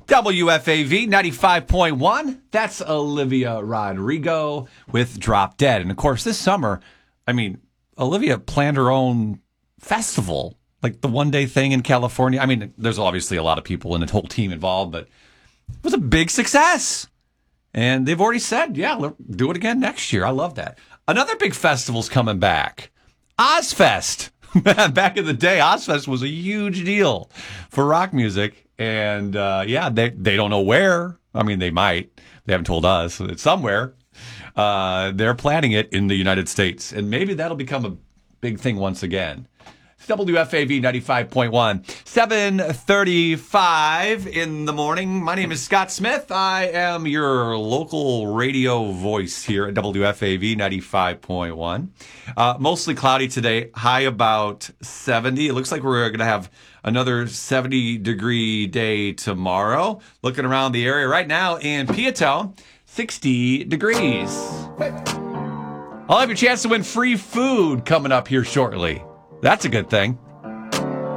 WFAV 95.1. That's Olivia Rodrigo with Drop Dead. And of course, this summer, Olivia planned her own festival, like the one day thing in California. There's obviously a lot of people and a whole team involved, but it was a big success. And they've already said, yeah, do it again next year. I love that. Another big festival's coming back. Ozfest. Back in the day, Ozfest was a huge deal for rock music. And, they don't know where. They might. They haven't told us. It's somewhere. They're planning it in the United States. And maybe that'll become a big thing once again. It's WFAV 95.1, 7:35 in the morning. My name is Scott Smith. I am your local radio voice here at WFAV 95.1. Mostly cloudy today, high about 70. It looks like we're going to have another 70-degree day tomorrow. Looking around the area right now in Peatone, 60 degrees. I'll have your chance to win free food coming up here shortly. That's a good thing.